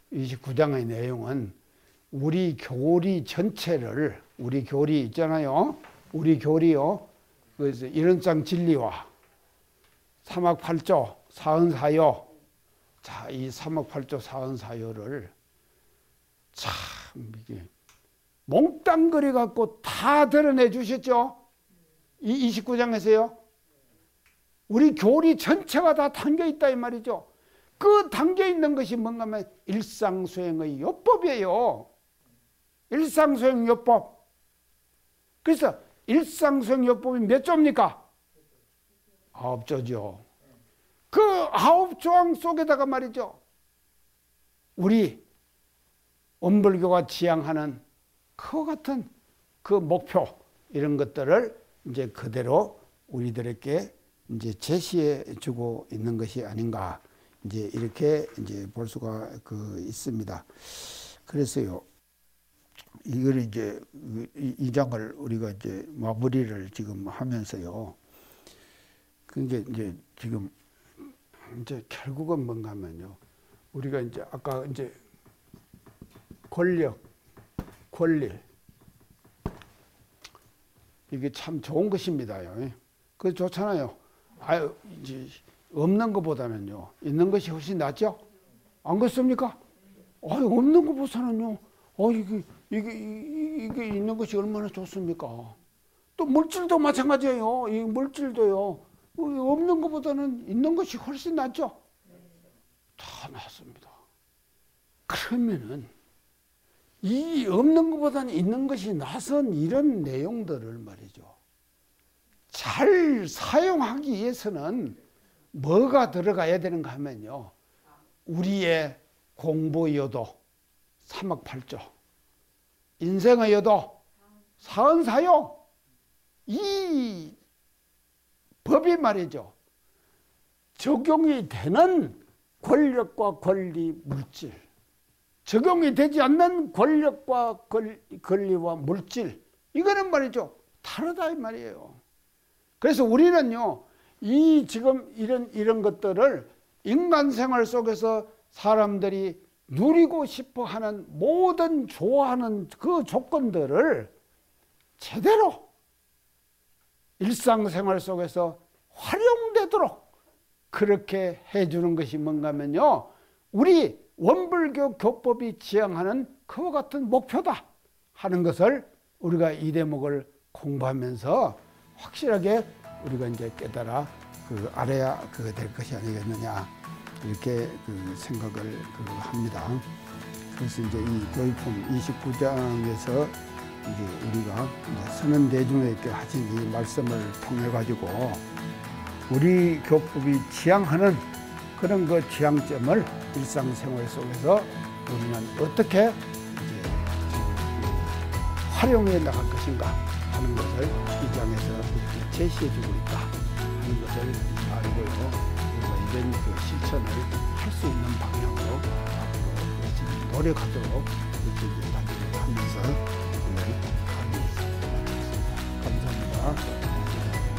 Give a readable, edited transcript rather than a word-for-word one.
29장의 내용은 우리 교리 전체를, 우리 교리 있잖아요. 우리 교리요. 그래서 이론상 진리와 삼학팔조 사은사요. 자, 이 삼학팔조 사은사요를 참 이게 몽땅 그려 갖고 다 드러내 주셨죠. 이 29장에서요. 우리 교리 전체가 다 담겨 있다 이 말이죠. 그 담겨 있는 것이 뭔가 하면 일상수행의 요법이에요. 일상수행 요법. 그래서 일상수행 요법이 몇 조입니까? 9조죠. 그 9조항 속에다가 말이죠. 우리 원불교가 지향하는 그와 같은 그 목표 이런 것들을 이제 그대로 우리들에게 이제 제시해 주고 있는 것이 아닌가 이제 이렇게 이제 볼 수가 있습니다. 그래서요. 이걸 이제 이 장을 우리가 이제 마무리를 지금 하면서요. 그게 이제 지금 이제 결국은 뭔가 하면요. 우리가 이제 아까 이제 권력, 권리 이게 참 좋은 것입니다요. 그게 좋잖아요. 아유 이제 없는 것보다는요. 있는 것이 훨씬 낫죠. 안 그렇습니까? 아유 없는 것보다는요. 이게 있는 것이 얼마나 좋습니까? 또 물질도 마찬가지예요. 이 물질도요. 없는 것보다는 있는 것이 훨씬 낫죠. 다 낫습니다. 그러면은 이 없는 것보다는 있는 것이 낫은 이런 내용들을 말이죠. 잘 사용하기 위해서는 뭐가 들어가야 되는가 하면요. 우리의 공부 요도 삼학팔조, 인생의 요도 사은사요. 이 법이 말이죠. 적용이 되는 권력과 권리, 물질, 적용이 되지 않는 권력과 권리와 물질, 이거는 말이죠. 다르다 이 말이에요. 그래서 우리는요, 이 지금 이런 것들을 인간 생활 속에서 사람들이 누리고 싶어 하는 모든 좋아하는 그 조건들을 제대로 일상생활 속에서 활용되도록 그렇게 해주는 것이 뭔가 하면요. 우리 원불교 교법이 지향하는 그와 같은 목표다 하는 것을 우리가 이 대목을 공부하면서 확실하게 우리가 이제 깨달아 알아야 될 것이 아니겠느냐 이렇게 생각을 합니다. 그래서 이제 이 교육품 29장에서 이제 우리가 선언대중에게 하신 이 말씀을 통해 가지고 우리 교법이 지향하는 그런 그 지향점을 일상생활 속에서 우리는 어떻게 이제 활용해 나갈 것인가 하는 것을 이 장에서 제시해주고 있다 하는 것을 알고요. 우리가 이런 실천을 할 수 있는 방향으로 앞으로 열심히 노력하도록 이렇게 하면서 감사합니다.